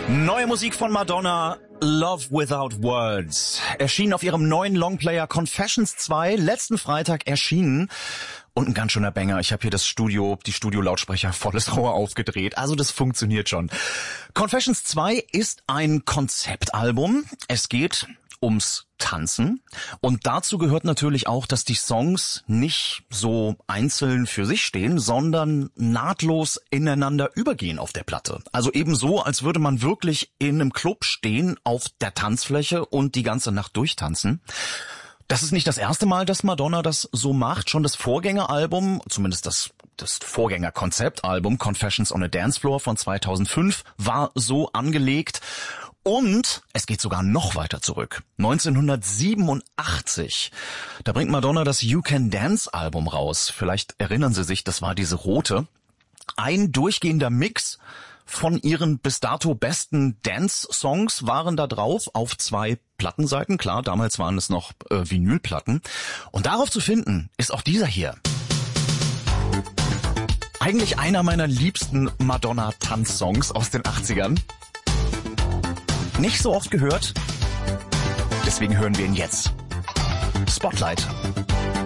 Neue Musik von Madonna, Love Without Words, erschien auf ihrem neuen Longplayer Confessions 2, letzten Freitag erschienen. Und ein ganz schöner Banger. Ich habe hier die Studio-Lautsprecher volles Rohr aufgedreht. Also das funktioniert schon. Confessions 2 ist ein Konzeptalbum. Es geht ums Tanzen. Und dazu gehört natürlich auch, dass die Songs nicht so einzeln für sich stehen, sondern nahtlos ineinander übergehen auf der Platte. Also eben so, als würde man wirklich in einem Club stehen, auf der Tanzfläche und die ganze Nacht durchtanzen. Das ist nicht das erste Mal, dass Madonna das so macht. Schon das Vorgängeralbum, zumindest das Vorgänger-Konzeptalbum Confessions on a Dance Floor von 2005 war so angelegt. Und es geht sogar noch weiter zurück. 1987, da bringt Madonna das You Can Dance Album raus. Vielleicht erinnern Sie sich, das war diese rote. Ein durchgehender Mix von ihren bis dato besten Dance-Songs waren da drauf auf 2 Plattenseiten. Klar, damals waren es noch Vinylplatten. Und darauf zu finden ist auch dieser hier. Eigentlich einer meiner liebsten Madonna-Tanzsongs aus den 80ern. Nicht so oft gehört, deswegen hören wir ihn jetzt. Spotlight.